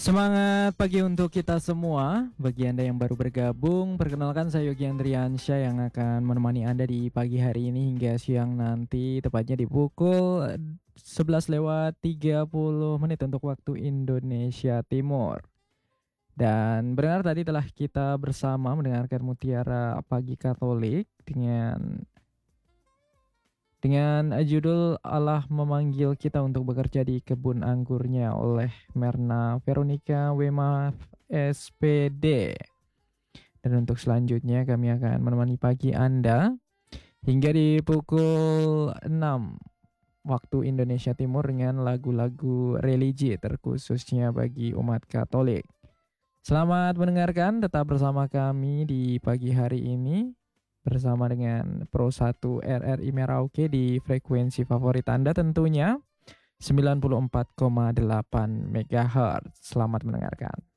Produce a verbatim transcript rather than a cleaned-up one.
Semangat pagi untuk kita semua. Bagi Anda yang baru bergabung, perkenalkan saya Yogi Andriansyah yang akan menemani Anda di pagi hari ini hingga siang nanti, tepatnya di pukul sebelas lewat tiga puluh menit untuk waktu Indonesia Timur. Dan benar tadi telah kita bersama mendengarkan Mutiara Pagi Katolik dengan dengan judul Allah Memanggil Kita untuk Bekerja di Kebun Anggurnya oleh Merna Veronica Wema S P D. Dan untuk selanjutnya kami akan menemani pagi Anda hingga di pukul enam waktu Indonesia Timur dengan lagu-lagu religi terkhususnya bagi umat Katolik. Selamat mendengarkan, tetap bersama kami di pagi hari ini bersama dengan Pro satu R R I Merauke di frekuensi favorit Anda tentunya sembilan puluh empat koma delapan megahertz. Selamat mendengarkan.